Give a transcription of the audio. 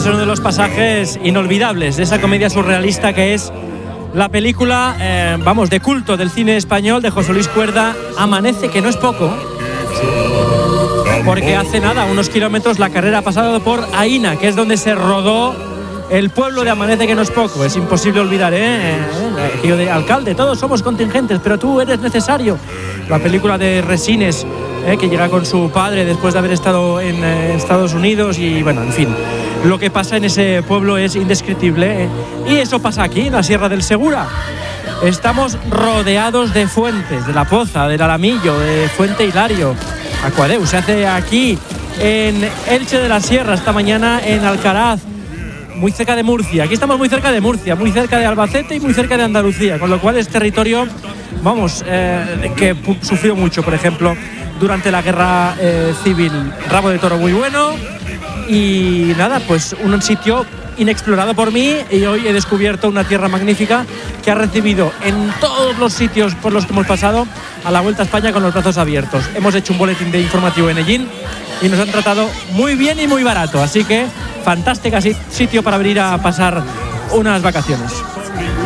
en uno de los pasajes inolvidables de esa comedia surrealista que es la película, de culto del cine español de José Luis Cuerda, Amanece, que no es poco, porque hace nada, unos kilómetros, la carrera ha pasado por Aína, que es donde se rodó el pueblo de Amanece, que no es poco. Es imposible olvidar, tío de alcalde, todos somos contingentes, pero tú eres necesario. La película de Resines, que llega con su padre después de haber estado en Estados Unidos y, bueno, en fin, lo que pasa en ese pueblo es indescriptible, y eso pasa aquí, en la Sierra del Segura. Estamos rodeados de fuentes, de La Poza, del Alamillo, de Fuente Hilario. Aquadeu se hace aquí en Elche de la Sierra, esta mañana en Alcaraz, muy cerca de Murcia. Aquí estamos muy cerca de Murcia, muy cerca de Albacete y muy cerca de Andalucía, con lo cual es territorio, que sufrió mucho, por ejemplo, durante la guerra civil. Rabo de toro muy bueno y nada, pues un sitio inexplorado por mí, y hoy he descubierto una tierra magnífica que ha recibido en todos los sitios por los que hemos pasado a la Vuelta a España con los brazos abiertos. Hemos hecho un boletín de informativo en Ellín y nos han tratado muy bien y muy barato, así que fantástica sitio para venir a pasar unas vacaciones.